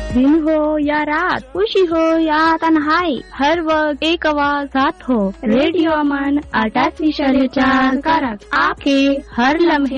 दिन हो या रात, खुशी हो या तन्हाई, हर वक्त एक आवाज साथ हो। रेडियो अमन 88.4 कारक आपके हर लम्हे